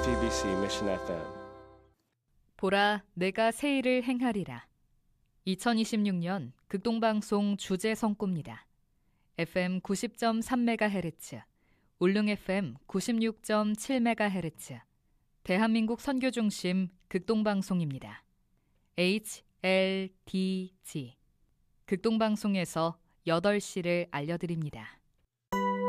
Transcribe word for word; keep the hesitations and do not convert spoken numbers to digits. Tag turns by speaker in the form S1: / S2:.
S1: 지티비씨 미션 에프엠.
S2: 보라, 내가 새 일을 행하리라. 이천이십육 년 극동방송 주제 성구입니다. 에프엠 구십 점 삼 메가헤르츠, 울릉 에프엠 구십육 점 칠 메가헤르츠, 대한민국 선교중심 극동방송입니다. 에이치 엘 디 지, 극동방송에서 여덟 시를 알려드립니다.